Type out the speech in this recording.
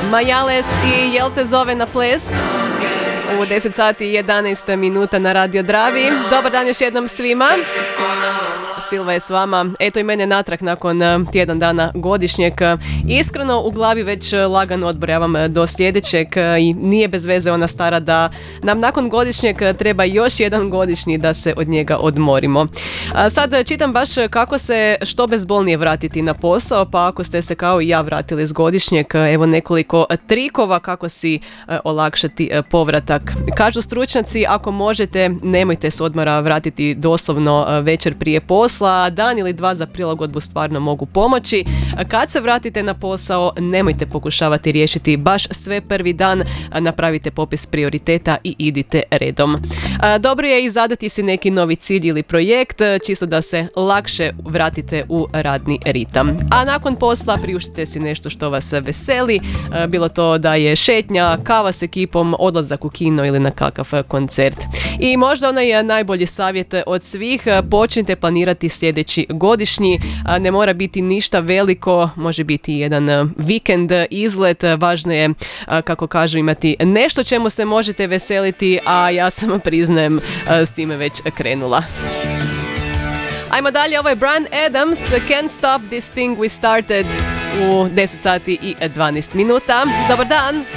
Majales i Jel te zove na ples? U 10 sati i 11 minuta na Radio Dravi. Dobar dan još jednom svima. Silva je s vama. Eto i mene natrag nakon tjedan dana godišnjeg. Iskreno u glavi već lagano odbrojam do sljedećeg i nije bez veze ona stara da nam nakon godišnjeg treba još jedan godišnji da se od njega odmorimo. Sad čitam baš kako se što bezbolnije vratiti na posao, pa ako ste se kao i ja vratili s godišnjeg, evo nekoliko trikova kako si olakšati povratak. Kažu stručnjaci, ako možete, nemojte se odmora vratiti doslovno večer prije posla, dan ili dva za prilagodbu stvarno mogu pomoći. Kad se vratite na posao, nemojte pokušavati riješiti baš sve prvi dan, napravite popis prioriteta i idite redom. Dobro je i zadati si neki novi cilj ili projekt, čisto da se lakše vratite u radni ritam. A nakon posla priuštite si nešto što vas veseli, bilo to da je šetnja, kava s ekipom, odlazak u kino ili na kakav koncert. I možda onaj najbolji savjet od svih, počnite planirati sljedeći godišnji, ne mora biti ništa veliko, može biti jedan vikend, izlet, važno je, kako kažu, imati nešto čemu se možete veseliti, a ja sam, priznajem, s time već krenula. Ajmo dalje, ovo je Bryan Adams, Can't Stop This Thing We Started u 10 sati i 12 minuta. Dobar dan!